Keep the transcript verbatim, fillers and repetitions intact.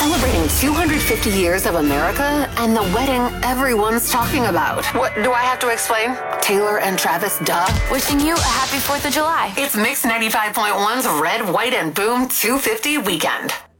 Celebrating two hundred fifty years of America and the wedding everyone's talking about. What, do I have to explain? Taylor and Travis, duh. Wishing you a happy fourth of July. It's Mix ninety-five point one's Red, White, and Boom two fifty weekend.